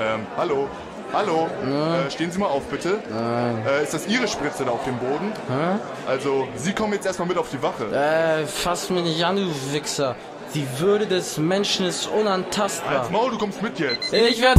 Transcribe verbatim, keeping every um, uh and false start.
Ähm, hallo? Hallo? Ja. Äh, stehen Sie mal auf, bitte. Nein. Äh, ist das Ihre Spritze da auf dem Boden? Hä? Also, Sie kommen jetzt erstmal mit auf die Wache. Äh, fass mich nicht an, du Wichser. Die Würde des Menschen ist unantastbar. Als Maul, du kommst mit jetzt. Ich werd